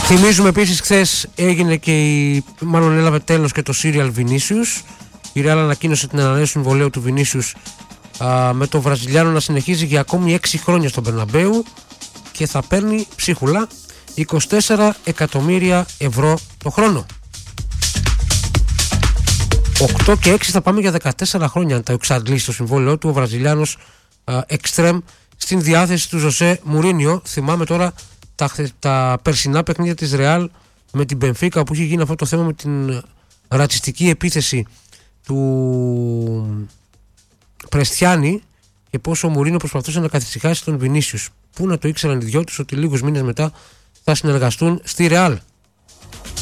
Θυμίζουμε επίσης, χθες έγινε μάλλον έλαβε τέλος και το Serial Vinicius. Η Real ανακοίνωσε την ανανέωση του συμβολαίου του Vinicius με το Βραζιλιάνο να συνεχίζει για ακόμη 6 χρόνια στον Μπερναμπέου και θα παίρνει ψίχουλα 24 εκατομμύρια ευρώ το χρόνο. 8 και 6 θα πάμε για 14 χρόνια αν τα εξαντλήσει το συμβόλαιό του ο Βραζιλιάνος εξτρέμ στην διάθεση του Ζωσέ Μουρίνιο. Θυμάμαι τώρα τα περσινά παιχνίδια της Ρεάλ με την Μπενφίκα που είχε γίνει αυτό το θέμα με την ρατσιστική επίθεση του Πρεστιάνη και πόσο ο Μουρίνιο προσπαθούσε να καθησυχάσει τον Βινίσιους. Πού να το ήξεραν οι δυο τους ότι λίγους μήνες μετά θα συνεργαστούν στη Ρεάλ.